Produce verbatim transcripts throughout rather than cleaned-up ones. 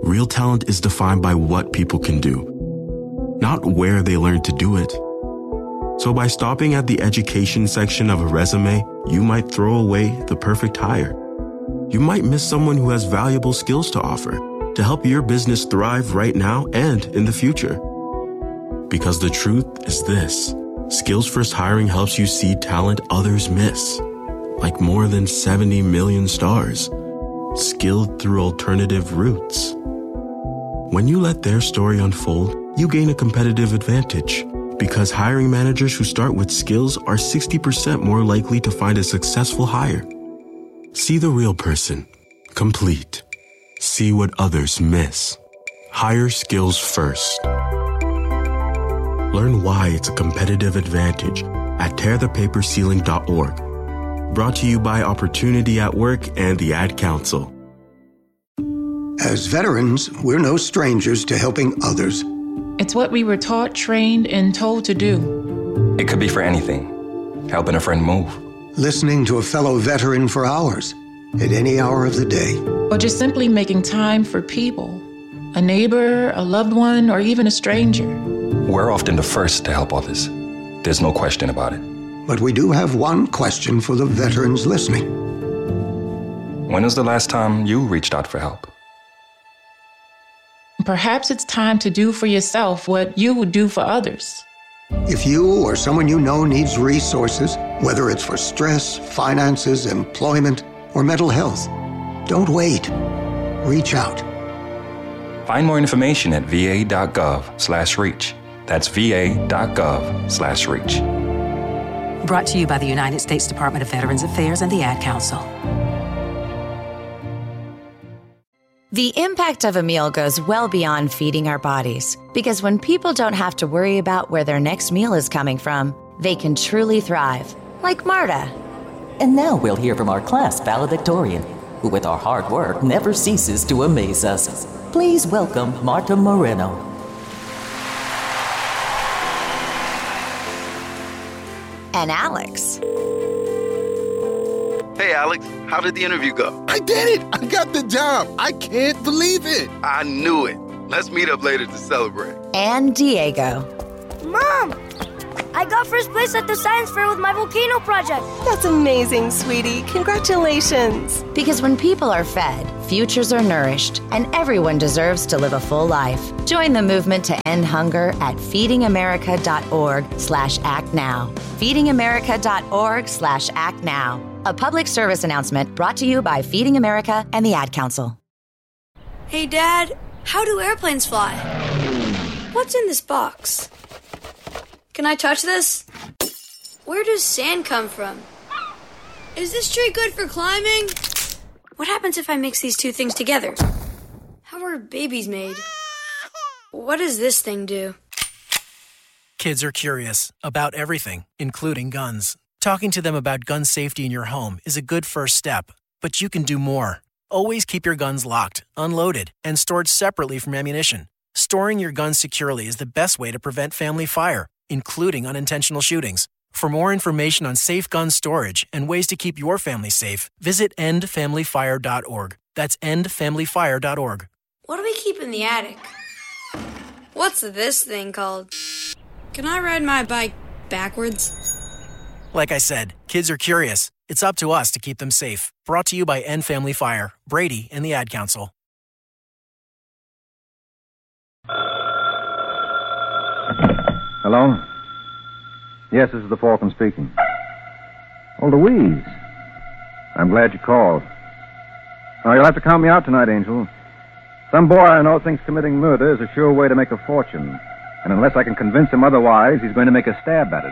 Real talent is defined by what people can do, not where they learn to do it. So by stopping at the education section of a resume, you might throw away the perfect hire. You might miss someone who has valuable skills to offer to help your business thrive right now and in the future. Because the truth is this: Skills First Hiring helps you see talent others miss, like more than seventy million stars, skilled through alternative routes. When you let their story unfold, you gain a competitive advantage, because hiring managers who start with skills are sixty percent more likely to find a successful hire. See the real person, complete. See what others miss. Hire skills first. Learn why it's a competitive advantage at tear the paper ceiling dot org. Brought to you by Opportunity at Work and the Ad Council. As veterans, we're no strangers to helping others. It's what we were taught, trained, and told to do. It could be for anything. Helping a friend move. Listening to a fellow veteran for hours, at any hour of the day. Or just simply making time for people. A neighbor, a loved one, or even a stranger. We're often the first to help others. There's no question about it. But we do have one question for the veterans listening. When was the last time you reached out for help? Perhaps it's time to do for yourself what you would do for others. If you or someone you know needs resources, whether it's for stress, finances, employment, or mental health, don't wait. Reach out. Find more information at va.gov slash reach. That's va.gov slash reach. Brought to you by the United States Department of Veterans Affairs and the Ad Council. The impact of a meal goes well beyond feeding our bodies, because when people don't have to worry about where their next meal is coming from, they can truly thrive, like Marta. And now we'll hear from our class valedictorian, who with our hard work never ceases to amaze us. Please welcome Marta Moreno. And Alex. Hey, Alex, how did the interview go? I did it! I got the job! I can't believe it! I knew it. Let's meet up later to celebrate. And Diego. Mom! I got first place at the science fair with my volcano project. That's amazing, sweetie. Congratulations. Because when people are fed, futures are nourished, and everyone deserves to live a full life. Join the movement to end hunger at feedingamerica.org slash act now. feedingamerica.org slash act now. A public service announcement brought to you by Feeding America and the Ad Council. Hey, Dad, how do airplanes fly? What's in this box? Can I touch this? Where does sand come from? Is this tree good for climbing? What happens if I mix these two things together? How are babies made? What does this thing do? Kids are curious about everything, including guns. Talking to them about gun safety in your home is a good first step, but you can do more. Always keep your guns locked, unloaded, and stored separately from ammunition. Storing your guns securely is the best way to prevent family fire, including unintentional shootings. For more information on safe gun storage and ways to keep your family safe, visit end family fire dot org. That's end family fire dot org. What do we keep in the attic? What's this thing called? Can I ride my bike backwards? Like I said, kids are curious. It's up to us to keep them safe. Brought to you by End Family Fire, Brady, and the Ad Council. Hello? Yes, this is the Falcon speaking. Oh, Louise. I'm glad you called. Oh, you'll have to count me out tonight, Angel. Some boy I know thinks committing murder is a sure way to make a fortune. And unless I can convince him otherwise, he's going to make a stab at it.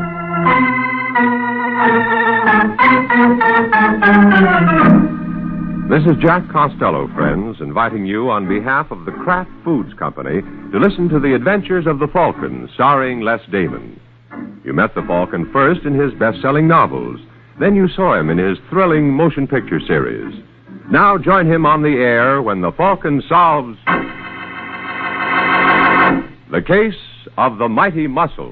This is Jack Costello, friends, inviting you on behalf of the Kraft Foods Company to listen to the adventures of the Falcon, starring Les Damon. You met the Falcon first in his best-selling novels. Then you saw him in his thrilling motion picture series. Now join him on the air when the Falcon solves the case of the Mighty Muscle.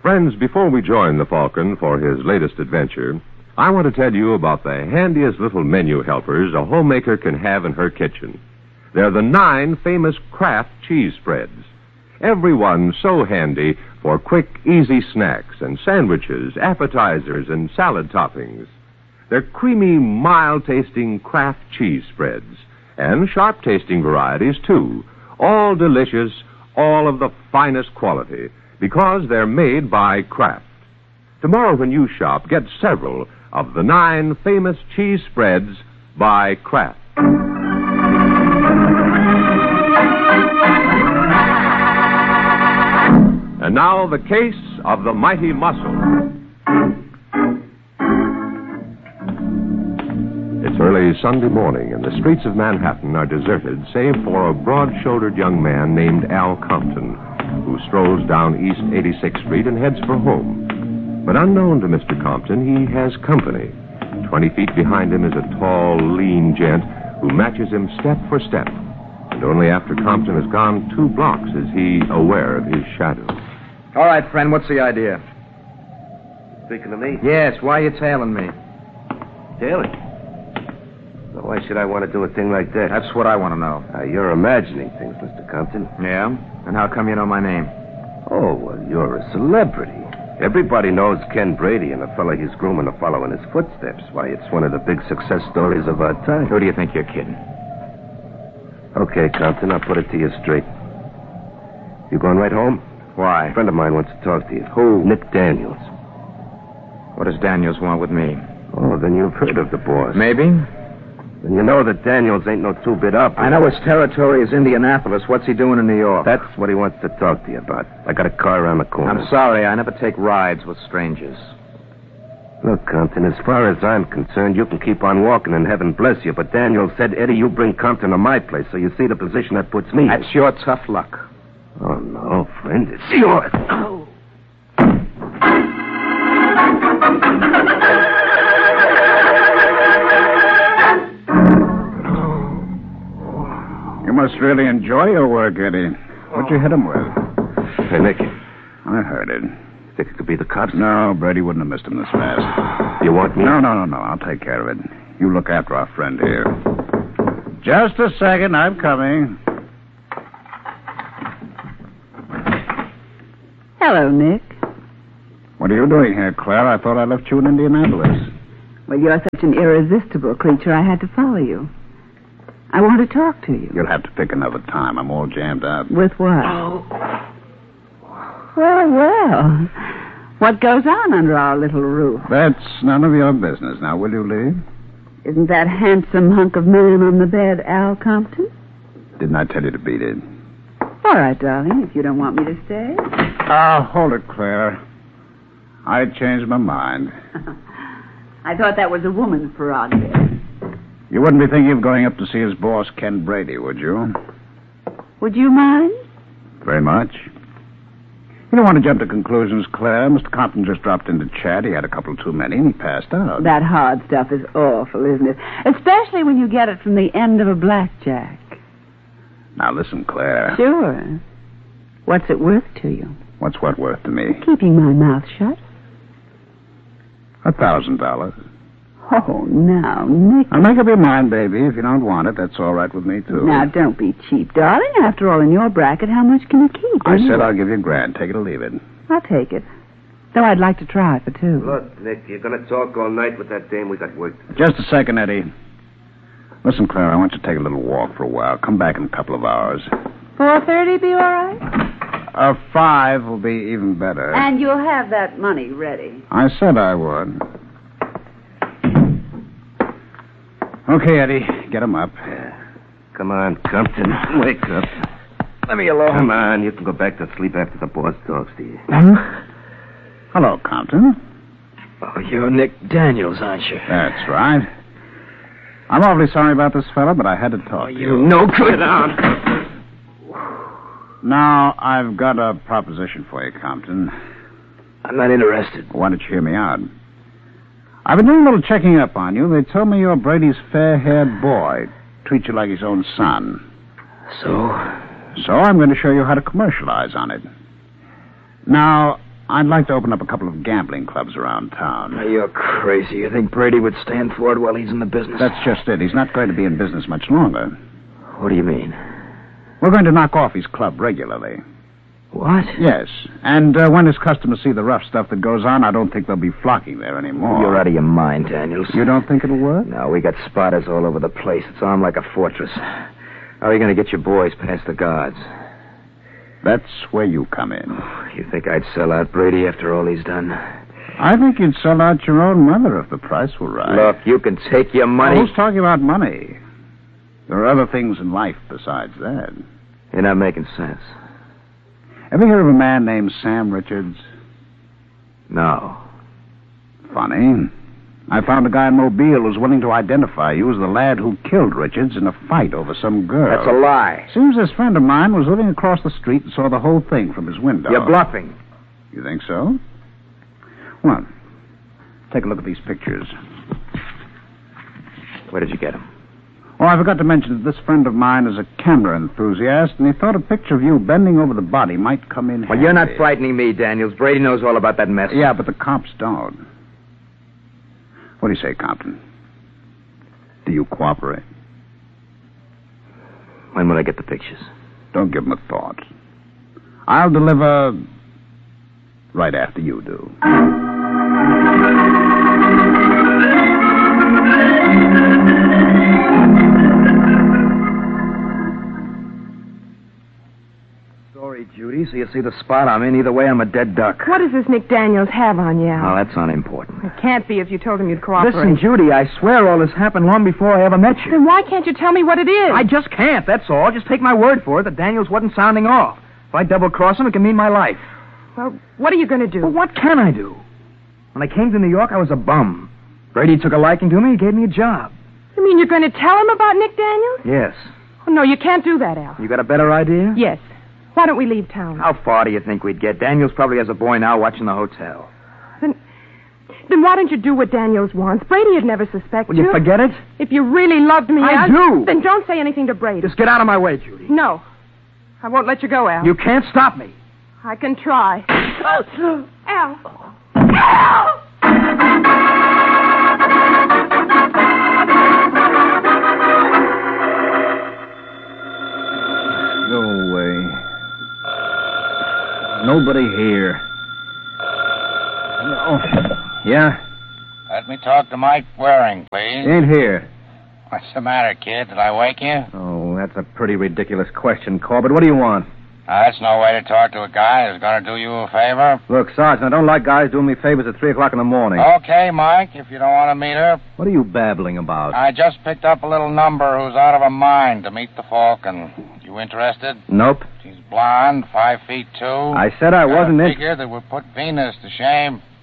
Friends, before we join the Falcon for his latest adventure, I want to tell you about the handiest little menu helpers a homemaker can have in her kitchen. They're the nine famous Kraft cheese spreads. Every one so handy for quick, easy snacks and sandwiches, appetizers, and salad toppings. They're creamy, mild-tasting Kraft cheese spreads, and sharp-tasting varieties, too. All delicious, all of the finest quality, because they're made by Kraft. Tomorrow when you shop, get several of the nine famous cheese spreads by Kraft. And now the case of the mighty muscle. It's early Sunday morning, and the streets of Manhattan are deserted, save for a broad-shouldered young man named Al Compton, who strolls down East eighty-sixth Street and heads for home. But unknown to Mister Compton, he has company. Twenty feet behind him is a tall, lean gent who matches him step for step. And only after Compton has gone two blocks is he aware of his shadow. All right, friend, what's the idea? Speaking to me? Yes, why are you tailing me? Tailing? Well, why should I want to do a thing like that? That's what I want to know. Uh, you're imagining things, Mister Compton. Yeah? And how come you know my name? Oh, well, you're a celebrity. Everybody knows Ken Brady and the fellow he's grooming to follow in his footsteps. Why, it's one of the big success stories of our time. Who do you think you're kidding? Okay, Compton, I'll put it to you straight. You going right home? Why? A friend of mine wants to talk to you. Who? Nick Daniels. What does Daniels want with me? Oh, then you've heard of the boss. Maybe. Then you know that Daniels ain't no two-bit operator. I know his territory is Indianapolis. What's he doing in New York? That's what he wants to talk to you about. I got a car around the corner. I'm sorry. I never take rides with strangers. Look, Compton, as far as I'm concerned, you can keep on walking and heaven bless you. But Daniels said, Eddie, you bring Compton to my place, so you see the position that puts me That's in. your tough luck. Oh, no, friend, it's yours. Oh. You must really enjoy your work, Eddie. What'd you hit him with? Hey, Nick. I heard it. Think it could be the cops? No, Brady wouldn't have missed him this fast. You want me? No, no, no, no. I'll take care of it. You look after our friend here. Just a second. I'm coming. Hello, Nick. What are you doing here, Claire? I thought I left you in Indianapolis. Well, you're such an irresistible creature, I had to follow you. I want to talk to you. You'll have to pick another time. I'm all jammed up. With what? Oh. Well, well. What goes on under our little roof? That's none of your business. Now, will you leave? Isn't that handsome hunk of man on the bed Al Compton? Didn't I tell you to beat it? All right, darling, if you don't want me to stay. Ah, uh, hold it, Claire. I changed my mind. I thought that was a woman's prerogative. You wouldn't be thinking of going up to see his boss, Ken Brady, would you? Would you mind? Very much. You don't want to jump to conclusions, Claire. Mister Compton just dropped in to chat. He had a couple too many, and he passed out. That hard stuff is awful, isn't it? Especially when you get it from the end of a blackjack. Now, listen, Claire. Sure. What's it worth to you? What's what worth to me? Keeping my mouth shut. A thousand dollars. Oh, now, Nick. I'll make up your mind, baby. If you don't want it, that's all right with me, too. Now, don't be cheap, darling. After all, in your bracket, how much can you keep? I anyway? said I'll give you a grand. Take it or leave it. I'll take it. Though I'd like to try for two. Look, Nick, you're going to talk all night with that dame. We got work to do. Just a second, Eddie. Listen, Claire, I want you to take a little walk for a while. Come back in a couple of hours. four thirty be all right? Uh, five will be even better. And you'll have that money ready. I said I would. Okay, Eddie, get him up. Yeah. Come on, Compton. Wake up. Let me alone. Come on, you can go back to sleep after the boss talks to you. Hello, Compton. Oh, you're Nick Daniels, aren't you? That's right. I'm awfully sorry about this fella, but I had to talk oh, to you. you. No good. Sit down. Now, I've got a proposition for you, Compton. I'm not interested. Why don't you hear me out? I've been doing a little checking up on you. They told me you're Brady's fair-haired boy. Treats you like his own son. So? So I'm going to show you how to commercialize on it. Now, I'd like to open up a couple of gambling clubs around town. Now, you're crazy. You think Brady would stand for it while he's in the business? That's just it. He's not going to be in business much longer. What do you mean? We're going to knock off his club regularly. What? Yes. And uh, when his customers see the rough stuff that goes on, I don't think they'll be flocking there anymore. You're out of your mind, Daniels. You don't think it'll work? No, we got spotters all over the place. It's armed like a fortress. How are you going to get your boys past the guards? That's where you come in. You think I'd sell out Brady after all he's done? I think you'd sell out your own mother if the price were right. Look, you can take your money. Who's talking about money? There are other things in life besides that. You're not making sense. Ever hear of a man named Sam Richards? No. Funny. I found a guy in Mobile who's willing to identify you as the lad who killed Richards in a fight over some girl. That's a lie. Seems this friend of mine was living across the street and saw the whole thing from his window. You're bluffing. You think so? Well, take a look at these pictures. Where did you get them? Oh, I forgot to mention that this friend of mine is a camera enthusiast, and he thought a picture of you bending over the body might come in handy. Well, you're not frightening me, Daniels. Brady knows all about that mess. Yeah, but the cops don't. What do you say, Compton? Do you cooperate? When will I get the pictures? Don't give them a thought. I'll deliver right after you do. Sorry, Judy, so you see the spot I'm in. Either way, I'm a dead duck. What does this Nick Daniels have on you? Oh, that's unimportant. It can't be if you told him you'd cooperate. Listen, Judy, I swear all this happened long before I ever met you. Then why can't you tell me what it is? I just can't, that's all. Just take my word for it that Daniels wasn't sounding off. If I double-cross him, it can mean my life. Well, what are you going to do? Well, what can I do? When I came to New York, I was a bum. Brady took a liking to me. He gave me a job. You mean you're going to tell him about Nick Daniels? Yes. Oh, no, you can't do that, Al. You got a better idea? Yes. Why don't we leave town? How far do you think we'd get? Daniels probably has a boy now watching the hotel. Then, then why don't you do what Daniels wants? Brady would never suspect Will you. you forget it? If you really loved me, I Al, do. Then don't say anything to Brady. Just get out of my way, Judy. No. I won't let you go, Al. You can't stop me. I can try. Oh. Al. Al! Go away. Nobody here. Oh, yeah? Let me talk to Mike Waring, please. Ain't here. What's the matter, kid? Did I wake you? Oh, that's a pretty ridiculous question, Corbett. What do you want? Now, that's no way to talk to a guy who's going to do you a favor. Look, Sergeant, I don't like guys doing me favors at three o'clock in the morning. Okay, Mike, if you don't want to meet her. What are you babbling about? I just picked up a little number who's out of her mind to meet the Falcon. You interested? Nope. She's blonde, five feet two. I said I Got wasn't a in... figure that would put Venus to shame.